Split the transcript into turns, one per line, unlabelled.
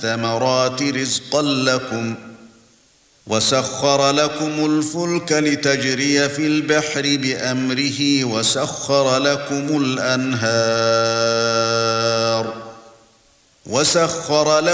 الثَّمَرَاتِ رِزْقًا لَكُمْ وَسَخَّرَ لَكُمُ الْفُلْكَ لِتَجْرِيَ فِي الْبَحْرِ بِأَمْرِهِ وَسَخَّرَ لَكُمُ الْأَنْهَارَ